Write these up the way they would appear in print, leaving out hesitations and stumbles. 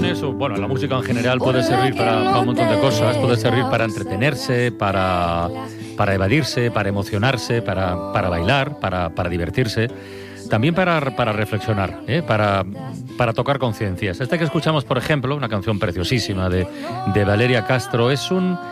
canciones, o bueno, la música en general puede servir para un montón de cosas, puede servir para entretenerse, para evadirse, para emocionarse, para bailar, para divertirse, también para reflexionar, para tocar conciencias. Esta que escuchamos, por ejemplo, una canción preciosísima de Valeria Castro, es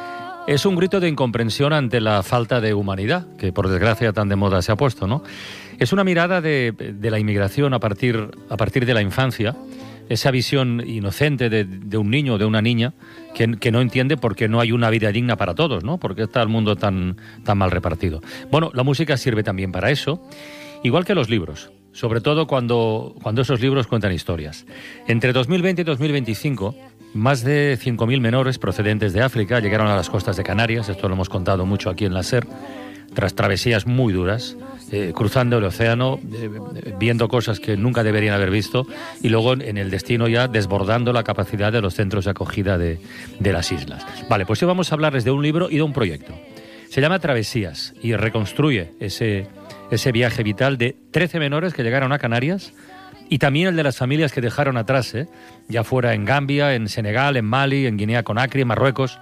un grito de incomprensión ante la falta de humanidad, que por desgracia tan de moda se ha puesto, ¿no? Es una mirada de la inmigración a partir de la infancia, esa visión inocente de un niño o de una niña que no entiende por qué no hay una vida digna para todos, ¿no? Por qué está el mundo tan mal repartido. Bueno, la música sirve también para eso, igual que los libros, sobre todo cuando esos libros cuentan historias. Entre 2020 y 2025, más de 5.000 menores procedentes de África llegaron a las costas de Canarias, esto lo hemos contado mucho aquí en la SER, tras travesías muy duras, cruzando el océano, viendo cosas que nunca deberían haber visto y luego en el destino ya desbordando la capacidad de los centros de acogida de las islas. Vale, pues hoy vamos a hablarles de un libro y de un proyecto. Se llama Travesías y reconstruye ese viaje vital de 13 menores que llegaron a Canarias y también el de las familias que dejaron atrás, ya fuera en Gambia, en Senegal, en Mali, en Guinea Conakry, en Marruecos.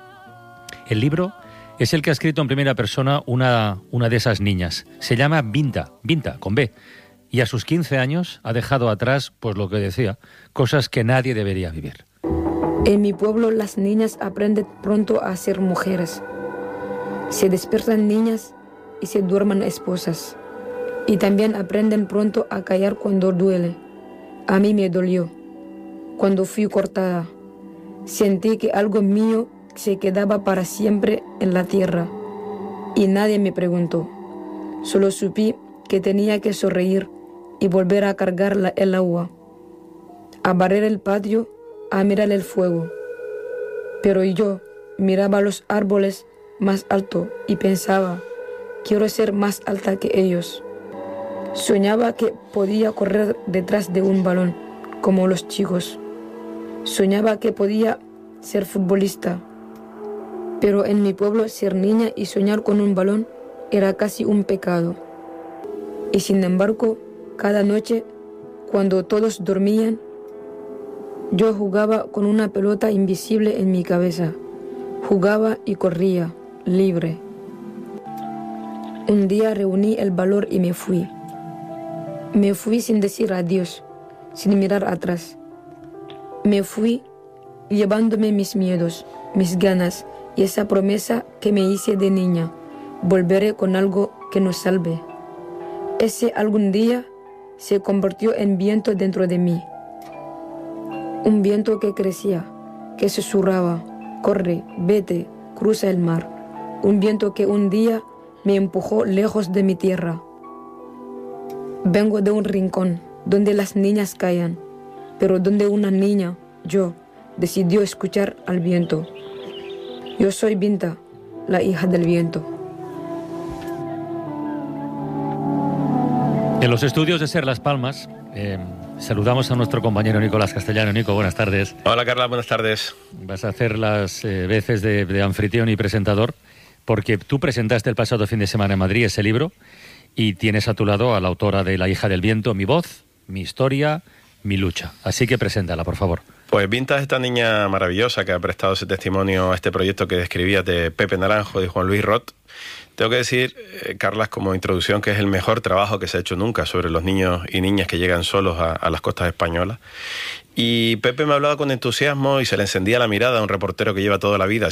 El libro es el que ha escrito en primera persona una de esas niñas. Se llama Binta, con B. Y a sus 15 años ha dejado atrás, pues lo que decía, cosas que nadie debería vivir. En mi pueblo las niñas aprenden pronto a ser mujeres. Se despiertan niñas y se duermen esposas. Y también aprenden pronto a callar cuando duele. A mí me dolió. Cuando fui cortada, sentí que algo mío se quedaba para siempre en la tierra. Y nadie me preguntó. Solo supe que tenía que sonreír y volver a cargar el agua, a barrer el patio, a mirar el fuego. Pero yo miraba los árboles más alto y pensaba, quiero ser más alta que ellos. Soñaba que podía correr detrás de un balón, como los chicos. Soñaba que podía ser futbolista. Pero en mi pueblo ser niña y soñar con un balón era casi un pecado. Y sin embargo, cada noche, cuando todos dormían, yo jugaba con una pelota invisible en mi cabeza. Jugaba y corría, libre. Un día reuní el valor y me fui. Me fui sin decir adiós, sin mirar atrás. Me fui llevándome mis miedos, mis ganas y esa promesa que me hice de niña. Volveré con algo que nos salve. Ese algún día se convirtió en viento dentro de mí. Un viento que crecía, que susurraba, corre, vete, cruza el mar. Un viento que un día me empujó lejos de mi tierra. Vengo de un rincón donde las niñas callan, pero donde una niña, yo, decidió escuchar al viento. Yo soy Binta, la hija del viento. En los estudios de SER Las Palmas saludamos a nuestro compañero Nicolás Castellano. Nico, buenas tardes. Hola Carla, buenas tardes. Vas a hacer las veces de anfitrión y presentador porque tú presentaste el pasado fin de semana en Madrid ese libro y tienes a tu lado a la autora de La hija del viento, Mi voz, mi historia, mi lucha. Así que preséntala, por favor. Pues Binta es esta niña maravillosa que ha prestado ese testimonio a este proyecto que describías de Pepe Naranjo y Juan Luis Roth. Tengo que decir, Carlas, como introducción, que es el mejor trabajo que se ha hecho nunca sobre los niños y niñas que llegan solos a las costas españolas. Y Pepe me hablaba con entusiasmo y se le encendía la mirada a un reportero que lleva toda la vida